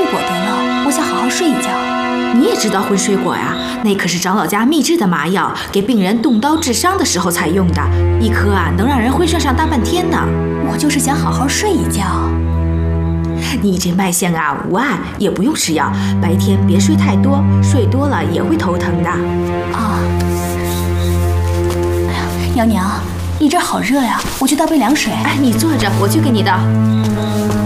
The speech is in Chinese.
果得了，我想好好睡一觉。 你也知道荤水果呀？那可是长老家秘制的麻药，给病人动刀治伤的时候才用的，一颗啊能让人昏睡上大半天呢。 我就是想好好睡一觉。 你这脉象啊无碍，也不用吃药，白天别睡太多，睡多了也会头疼的。 啊！哎呀，娘娘，你这儿好热呀，我去倒杯凉水。 哎，你坐着，我去给你倒。